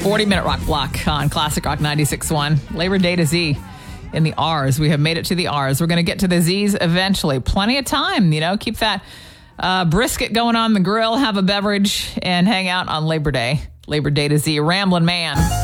40-minute rock block on Classic Rock 96.1. Labor Day to Z in the R's. We have made it to the R's. We're going to get to the Z's eventually. Plenty of time, keep that brisket going on the grill, have a beverage, and hang out on Labor Day. Labor Day to Z. Ramblin' Man.